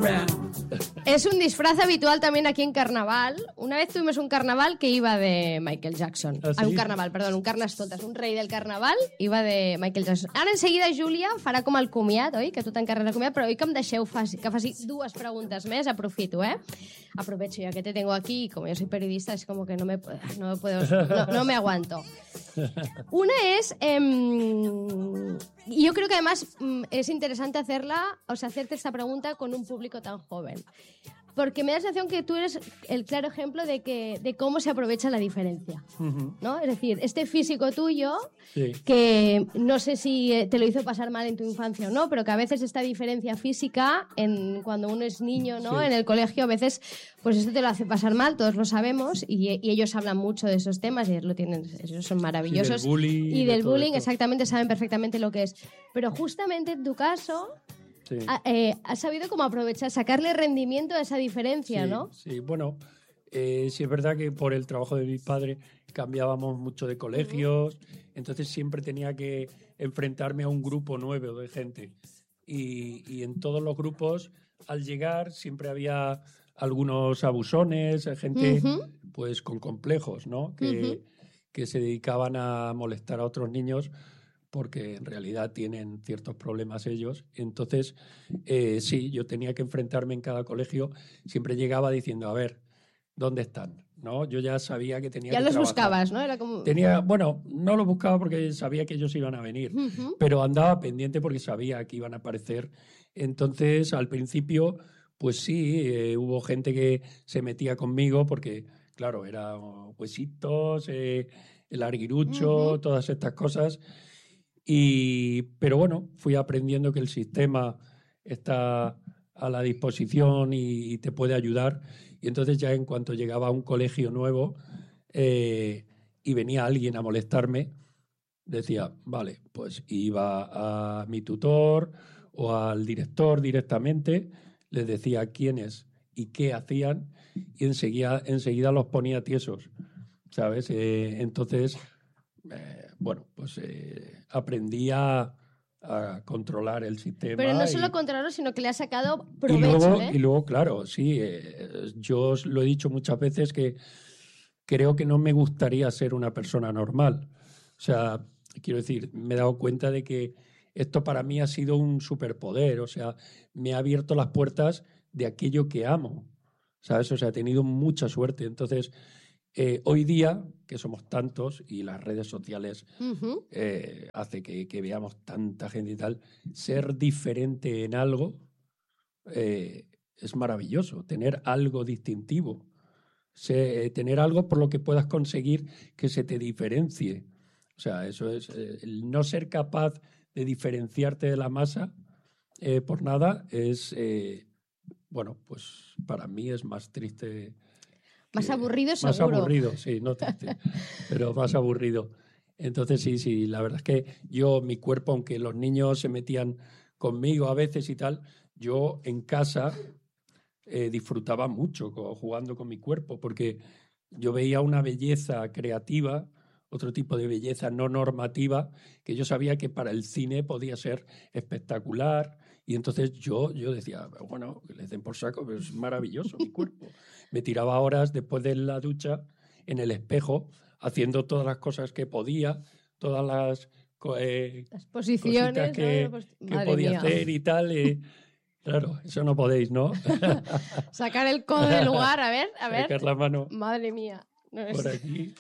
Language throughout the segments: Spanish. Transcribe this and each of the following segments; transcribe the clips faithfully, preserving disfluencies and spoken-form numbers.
Es un disfraz habitual también aquí en Carnaval. Una vez tuvimos un carnaval que iba de Michael Jackson. ¿Ah, sí? Ah, un carnaval, perdón, un Carnestoltes. Un rei del carnaval iba de Michael Jackson. Ara en seguida Júlia farà com el comiat, oi? Que tu t'encarregues del comiat, però oi que em deixeu faci, que faci dues preguntes més? Aprofito, eh? Aprovecho, ya que te tengo aquí, como yo soy periodista, es como que no me, no me puedo, no, no me aguanto. Una es, eh, yo creo que además es interesante hacerla, o sea, hacerte esta pregunta con un público tan joven. Porque me da la sensación que tú eres el claro ejemplo de, que, de cómo se aprovecha la diferencia, Uh-huh. ¿no? Es decir, este físico tuyo, Sí. que no sé si te lo hizo pasar mal en tu infancia o no, pero que a veces esta diferencia física, en, cuando uno es niño, ¿no? Sí. En el colegio, a veces, pues esto te lo hace pasar mal, todos lo sabemos, y, y ellos hablan mucho de esos temas, y ellos, lo tienen, ellos son maravillosos. Sí, del bullying y y de del todo bullying, esto. exactamente, saben perfectamente lo que es. Pero justamente en tu caso... Sí. Ha, eh, has sabido cómo aprovechar, sacarle rendimiento a esa diferencia, Sí, ¿no? sí, bueno, eh, sí es verdad que por el trabajo de mi padre cambiábamos mucho de colegios, entonces siempre tenía que enfrentarme a un grupo nuevo de gente. Y, y en todos los grupos, al llegar, siempre había algunos abusones, gente Ujú. pues con complejos, ¿no? Que, Ujú. que se dedicaban a molestar a otros niños porque en realidad tienen ciertos problemas ellos. Entonces, eh, sí, yo tenía que enfrentarme en cada colegio. Siempre llegaba diciendo, a ver, ¿dónde están? ¿No? Yo ya sabía que tenía Ya que los trabajar. buscabas, ¿no? Era como... Tenía, bueno, no los buscaba porque sabía que ellos iban a venir, Ujú. pero andaba pendiente porque sabía que iban a aparecer. Entonces, al principio, pues sí, eh, hubo gente que se metía conmigo porque, claro, era oh, huesitos, eh, el arguirucho, Ujú. todas estas cosas. Y, pero bueno, fui aprendiendo que el sistema está a la disposición y, y te puede ayudar. Y entonces ya en cuanto llegaba a un colegio nuevo eh, y venía alguien a molestarme, decía, vale, pues iba a mi tutor o al director directamente, les decía quiénes y qué hacían y enseguida, enseguida los ponía tiesos, ¿sabes? Eh, entonces... Eh, bueno, pues eh, aprendí a, a controlar el sistema. Pero no y, solo controlarlo, sino que le has sacado y provecho, luego, ¿eh? y luego, claro, sí, eh, yo os lo he dicho muchas veces que creo que no me gustaría ser una persona normal. O sea, quiero decir, me he dado cuenta de que esto para mí ha sido un superpoder, o sea, me ha abierto las puertas de aquello que amo, ¿sabes? O sea, he tenido mucha suerte. Entonces, eh, hoy día, que somos tantos y las redes sociales Ujú. eh, hace que, que veamos tanta gente y tal, ser diferente en algo eh, es maravilloso, tener algo distintivo, se, tener algo por lo que puedas conseguir que se te diferencie. O sea, eso es, eh, el no ser capaz de diferenciarte de la masa eh, por nada es, eh, bueno, pues para mí es más triste. Más que- aburrido Más seguro. aburrido, sí, no triste, pero más aburrido. Entonces sí, sí, la verdad es que yo, mi cuerpo, aunque los niños se metían conmigo a veces y tal, yo en casa eh, disfrutaba mucho co- jugando con mi cuerpo, porque yo veía una belleza creativa, otro tipo de belleza no normativa, que yo sabía que para el cine podía ser espectacular. Y entonces yo, yo decía, bueno, que le den por saco, pero es maravilloso mi cuerpo. Me tiraba horas después de la ducha en el espejo, haciendo todas las cosas que podía, todas las co- eh, Las cositas posiciones, que, ¿no? Pues, que madre podía mía. hacer y tal. eh. Claro, eso no podéis, ¿no? Sacar el codo del lugar, a ver, a ver. Sacar la mano Madre mía. No es... por aquí.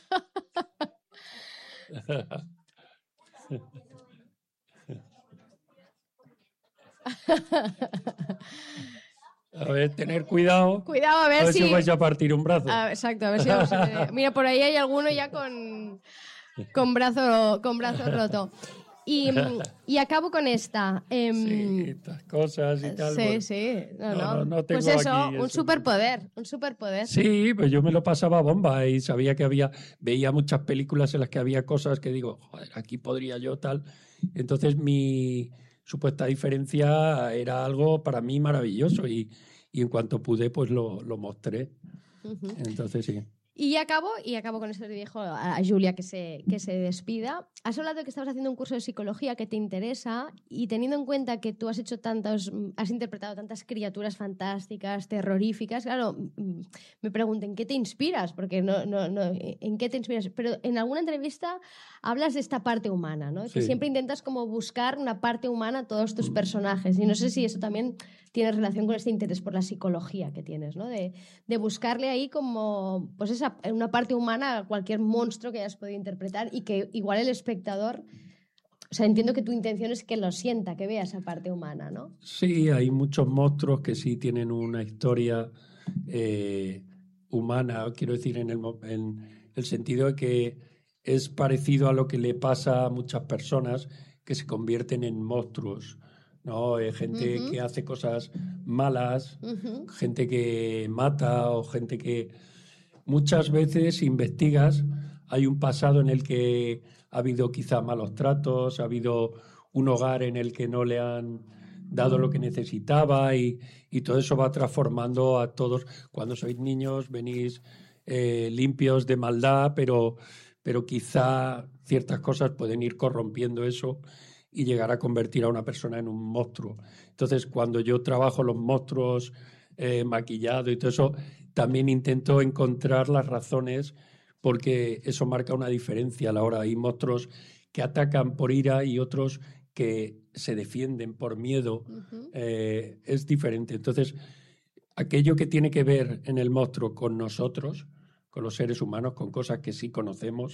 A ver, tener cuidado. Cuidado, a ver, A ver si si... os vais a partir un brazo. Ah, exacto, a ver si vamos a... Mira, por ahí hay alguno ya con, con, brazo, con brazo roto. Y, y acabo con esta. Eh, Sí, estas cosas y tal. sí, bueno. sí. No, No, no. no, no Pues tengo eso, aquí un eso. superpoder, un superpoder. Sí, pues yo me lo pasaba bomba y sabía que había, veía muchas películas en las que había cosas que digo, joder, aquí podría yo tal. Entonces mi supuesta diferencia era algo para mí maravilloso y, y en cuanto pude, pues lo, lo mostré. Ujú. Entonces sí. Y acabo, y acabo con esto que dijo a Julia que se, que se despida. Has hablado de que estabas haciendo un curso de psicología que te interesa y teniendo en cuenta que tú has hecho tantos, has interpretado tantas criaturas fantásticas, terroríficas, claro, me pregunto, ¿en qué te inspiras? Porque no, no, no, ¿en qué te inspiras? Pero en alguna entrevista hablas de esta parte humana, ¿no? Sí. Que siempre intentas como buscar una parte humana a todos tus personajes. Y no sé si eso también tiene relación con este interés por la psicología que tienes, ¿no? De, de buscarle ahí como, pues esa, una parte humana a cualquier monstruo que hayas podido interpretar y que igual el espectador, o sea, entiendo que tu intención es que lo sienta, que vea esa parte humana, ¿no? Sí, hay muchos monstruos que sí tienen una historia eh, humana, quiero decir, en el, en el sentido de que es parecido a lo que le pasa a muchas personas que se convierten en monstruos, ¿no? Eh, gente uh-huh. que hace cosas malas, uh-huh. gente que mata o gente que... Muchas veces investigas, hay un pasado en el que ha habido quizá malos tratos, ha habido un hogar en el que no le han dado lo que necesitaba y, y todo eso va transformando a todos. Cuando sois niños venís eh, limpios de maldad, pero, pero quizá ciertas cosas pueden ir corrompiendo eso y llegar a convertir a una persona en un monstruo. Entonces, cuando yo trabajo los monstruos eh, maquillados y todo eso, también intento encontrar las razones porque eso marca una diferencia a la hora. Hay monstruos que atacan por ira y otros que se defienden por miedo. Uh-huh. Eh, es diferente. Entonces, aquello que tiene que ver en el monstruo con nosotros, con los seres humanos, con cosas que sí conocemos,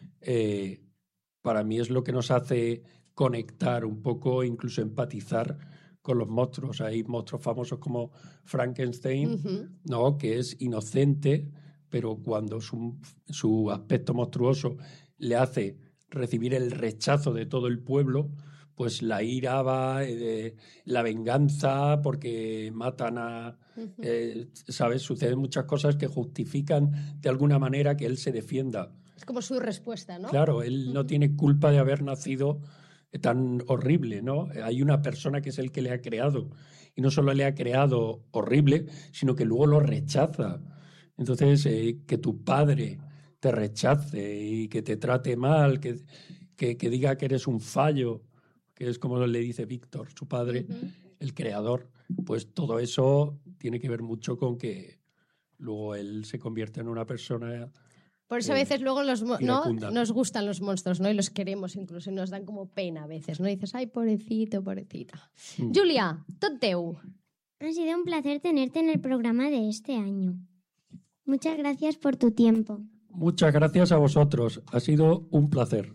eh, para mí es lo que nos hace conectar un poco, incluso empatizar con los monstruos. Hay monstruos famosos como Frankenstein, uh-huh. ¿no? Que es inocente, pero cuando su, su aspecto monstruoso le hace recibir el rechazo de todo el pueblo, pues la ira va, eh, la venganza, porque matan a... Uh-huh. Eh, ¿sabes? Suceden muchas cosas que justifican de alguna manera que él se defienda. Es como su respuesta, ¿no? Claro, él uh-huh. no tiene culpa de haber nacido tan horrible, ¿no? Hay una persona que es el que le ha creado y no solo le ha creado horrible, sino que luego lo rechaza. Entonces, eh, que tu padre te rechace y que te trate mal, que, que, que diga que eres un fallo, que es como le dice Víctor, su padre, uh-huh. el creador, pues todo eso tiene que ver mucho con que luego él se convierte en una persona... Por eso a veces luego los, ¿no? nos gustan los monstruos, ¿no? Y los queremos incluso, y nos dan como pena a veces, ¿no? Y dices, ay, pobrecito, pobrecita. Mm. Julia, tot teu. Ha sido un placer tenerte en el programa de este año. Muchas gracias por tu tiempo. Muchas gracias a vosotros. Ha sido un placer.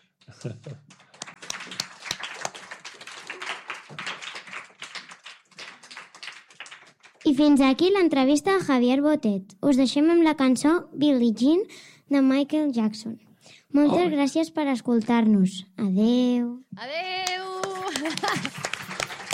I fins aquí l'entrevista a Javier Botet. Us deixem amb la cançó Billie Jean de Michael Jackson. Moltes oh. gràcies per escoltar-nos. Adeu. Adeu.